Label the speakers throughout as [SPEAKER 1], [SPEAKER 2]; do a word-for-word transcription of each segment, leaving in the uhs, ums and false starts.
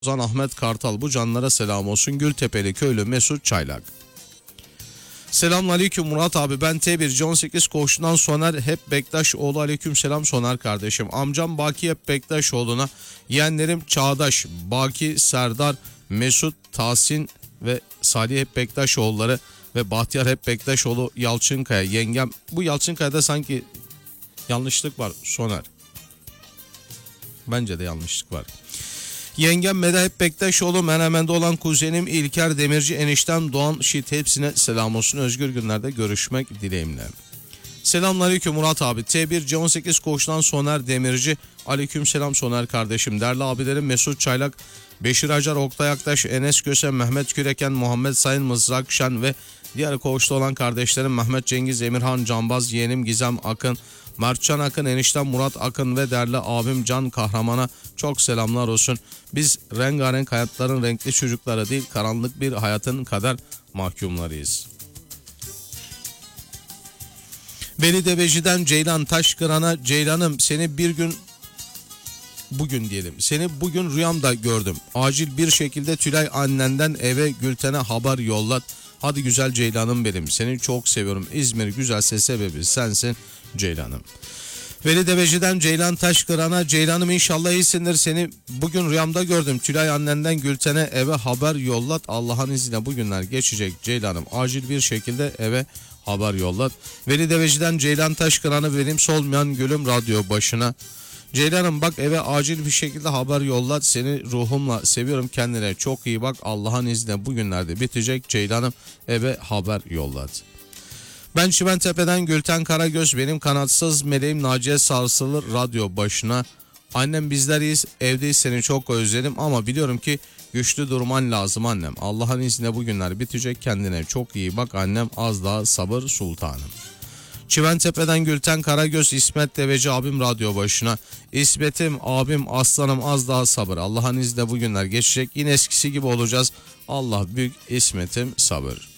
[SPEAKER 1] Ozan Ahmet Kartal, bu canlara selam olsun. Gültepeli köylü Mesut Çaylak. Selamünaleyküm Murat abi, ben T bir on sekiz koğuşundan Soner Hep Bektaşoğlu. Aleyküm selam Soner kardeşim. Amcam Baki Hep Bektaşoğlu'na, yeğenlerim Çağdaş, Baki, Serdar, Mesut, Tahsin ve Salih Hep Bektaşoğulları ve Bahtiyar Hep Bektaşoğlu Yalçınkaya. Yengem, bu Yalçınkaya'da sanki yanlışlık var Soner. Bence de yanlışlık var. Yengem Meda Hep Bektaşoğlu, Menemen'de olan kuzenim İlker Demirci, eniştem Doğan Şit, hepsine selam olsun. Özgür günlerde görüşmek dileğimle. Selamünaleyküm Murat abi. T bir on sekiz koğuştan Soner Demirci. Aleyküm selam Soner kardeşim. Değerli abilerim Mesut Çaylak, Beşir Acar, Oktay Aktaş, Enes Köse, Mehmet Küreken, Muhammed Sayın Mızrak Şen ve diğer koğuşta olan kardeşlerim Mehmet Cengiz, Emirhan Canbaz, yeğenim Gizem Akın, Mertcan Akın, eniştem Murat Akın ve değerli abim Can Kahraman'a çok selamlar olsun. Biz rengarenk hayatların renkli çocukları değil, karanlık bir hayatın kader mahkumlarıyız. Veli Deveci'den Ceylan Taşkıran'a, Ceylan'ım seni bir gün, bugün diyelim, seni bugün rüyamda gördüm. Acil bir şekilde Tülay annenden eve Gülten'e haber yollat. Hadi güzel Ceylan'ım benim, seni çok seviyorum. İzmir güzelse sebebi sensin Ceylan'ım. Veli Deveci'den Ceylan Taşkıran'a, Ceylan'ım inşallah iyisindir, seni bugün rüyamda gördüm. Tülay annenden Gülten'e eve haber yollat. Allah'ın izniyle bugünler geçecek Ceylan'ım. Acil bir şekilde eve haber yollat. Veli Deveci'den Ceylan Taşkıran'ı, benim solmayan gülüm radyo başına. Ceylan'ım bak eve acil bir şekilde haber yollat. Seni ruhumla seviyorum, kendine çok iyi bak. Allah'ın izniyle bugünlerde bitecek Ceylan'ım, eve haber yollat. Ben Çimentepe'den Gülten Karagöz, benim kanatsız meleğim Naciye Sarsılır radyo başına. Annem bizler iyiyiz, evdeyiz, seni çok özledim ama biliyorum ki güçlü durman lazım annem. Allah'ın izniyle bugünler bitecek, kendine çok iyi bak annem, az daha sabır sultanım. Çimentepe'den Gülten Karagöz, İsmet Deveci abim radyo başına. İsmet'im, abim, aslanım, az daha sabır. Allah'ın izniyle bugünler geçecek, yine eskisi gibi olacağız. Allah büyük, İsmet'im sabır.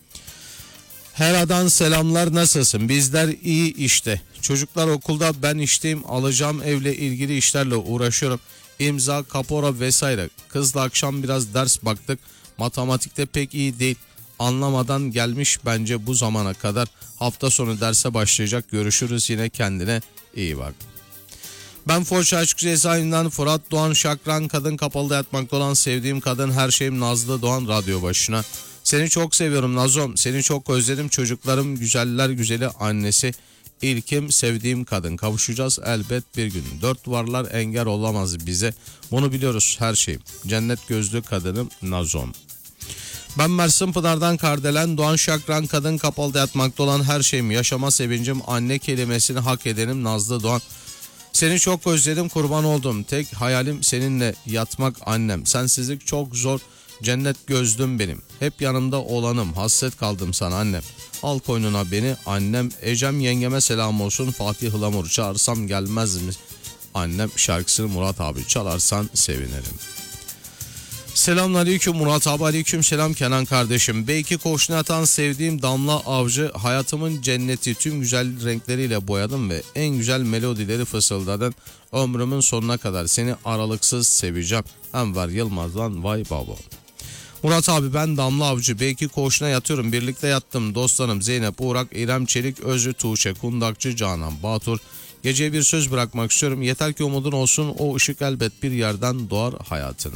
[SPEAKER 1] Hera'dan selamlar, nasılsın? Bizler iyi işte. Çocuklar okulda, ben işteyim, alacağım evle ilgili işlerle uğraşıyorum. İmza, kapora vesaire. Kızla akşam biraz ders baktık. Matematikte pek iyi değil. Anlamadan gelmiş bence bu zamana kadar. Hafta sonu derse başlayacak. Görüşürüz, yine kendine iyi bak. Ben Foça Açık Cezaevinden Fırat Doğan Şakran, kadın kapalıda yatmakta olan sevdiğim kadın, her şeyim Nazlı Doğan radyo başına. Seni çok seviyorum Nazom, seni çok özledim, çocuklarım güzeller güzeli annesi. İlkim, sevdiğim kadın, kavuşacağız elbet bir gün. Dört duvarlar engel olamaz bize, bunu biliyoruz her şeyim. Cennet gözlü kadınım Nazom. Ben Mersin Pınar'dan Kardelen Doğan Şakran, kadın kapalıda yatmakta olan her şeyim, yaşama sevincim, anne kelimesini hak edenim Nazlı Doğan. Seni çok özledim, kurban oldum, tek hayalim seninle yatmak annem. Sensizlik çok zor, cennet gözlüm benim, hep yanımda olanım, hasret kaldım sana annem. Al koynuna beni annem. Ecem yengeme selam olsun. Fatih Hılamur, çağırsam gelmez mi annem şarkısını Murat abi çalarsan sevinirim. Selamünaleyküm Murat abi. Aleyküm selam Kenan kardeşim. B iki koğuşuna yatan sevdiğim Damla Avcı, hayatımın cenneti, tüm güzel renkleriyle boyadım ve en güzel melodileri fısıldadın. Ömrümün sonuna kadar seni aralıksız seveceğim. Enver Yılmaz'dan vay baba. Murat abi ben Damla Avcı, B iki koğuşuna yatıyorum, birlikte yattım dostlarım Zeynep, Uğrak, İrem Çelik, Özü, Tuğçe, Kundakçı, Canan, Batur. Geceye bir söz bırakmak istiyorum, yeter ki umudun olsun, o ışık elbet bir yerden doğar hayatına.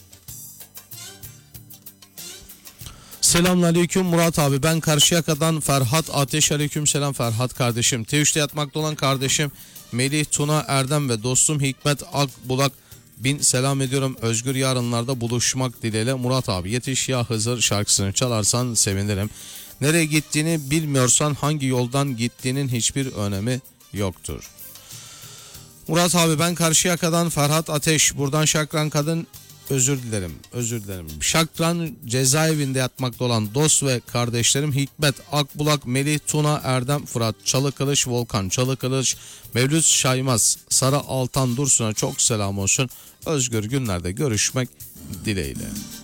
[SPEAKER 1] Selamünaleyküm Murat abi, ben Karşıyaka'dan Ferhat Ateş. Aleyküm selam Ferhat kardeşim. T üçte yatmakta olan kardeşim Melih, Tuna, Erdem ve dostum Hikmet Akbulak, bin selam ediyorum. Özgür yarınlarda buluşmak dileğiyle. Murat abi yetiş ya Hızır şarkısını çalarsan sevinirim. Nereye gittiğini bilmiyorsan hangi yoldan gittiğinin hiçbir önemi yoktur. Murat abi ben Karşıyaka'dan Ferhat Ateş. Buradan Şakran kadın, özür dilerim özür dilerim. Şakran cezaevinde yatmakta olan dost ve kardeşlerim Hikmet Akbulak, Melih, Tuna, Erdem, Fırat Çalıkılıç, Volkan Çalıkılıç, Mevlüt Şaymaz, Sarı Altan Dursun'a çok selam olsun. Özgür günlerde görüşmek dileğiyle.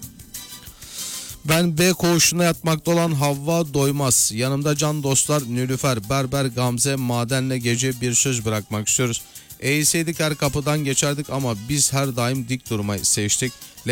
[SPEAKER 1] Ben B koğuşunda yatmakta olan Havva Doymaz, yanımda can dostlar Nülüfer, Berber, Gamze, Maden'le gece bir söz bırakmak istiyoruz. Eğilseydik her kapıdan geçerdik ama biz her daim dik durmayı seçtik.